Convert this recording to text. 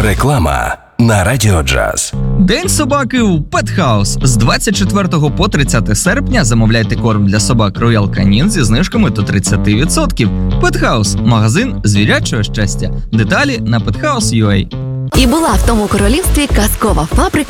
Реклама на Радіо Джаз. День собаки у Pet House. З 24 по 30 серпня замовляйте корм для собак Royal Canin зі знижками до 30%. Pet House – магазин звірячого щастя. Деталі на pethouse.ua. І була в тому королівстві казкова фабрика